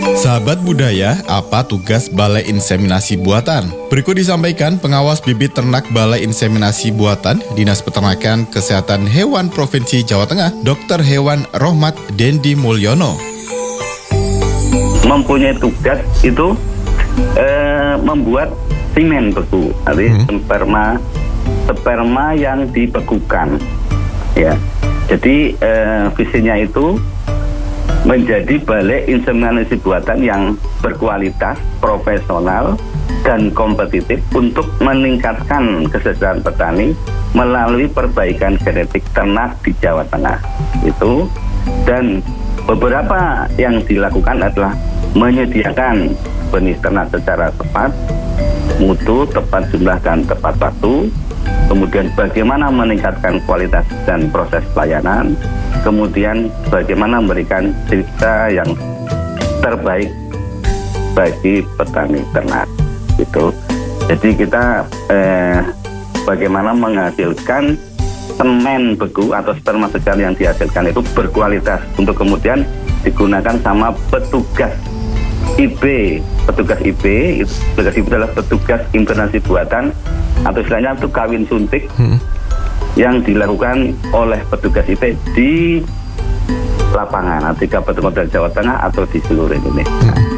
Sahabat budaya, apa tugas Balai Inseminasi Buatan? Berikut disampaikan pengawas bibit ternak Balai Inseminasi Buatan, Dinas Peternakan Kesehatan Hewan Provinsi Jawa Tengah, Dr. Hewan Rohmat Dendi Mulyono. Mempunyai tugas itu membuat semen beku, artinya sperma yang dibekukan, ya. Jadi visinya itu menjadi balai inseminasi buatan yang berkualitas, profesional, dan kompetitif untuk meningkatkan kesejahteraan petani melalui perbaikan genetik ternak di Jawa Tengah. Itu, dan beberapa yang dilakukan adalah menyediakan benih ternak secara tepat, mutu, tepat jumlah, dan tepat waktu. Kemudian bagaimana meningkatkan kualitas dan proses pelayanan, kemudian bagaimana memberikan cerita yang terbaik bagi petani ternak. Itu. Jadi kita bagaimana menghasilkan semen beku atau sperma segar yang dihasilkan itu berkualitas untuk kemudian digunakan sama petugas IB. Petugas IB adalah petugas inseminasi buatan, atau istilahnya itu kawin suntik yang dilakukan oleh petugas IP di lapangan di Kabupaten Kota Jawa Tengah atau di seluruh Indonesia.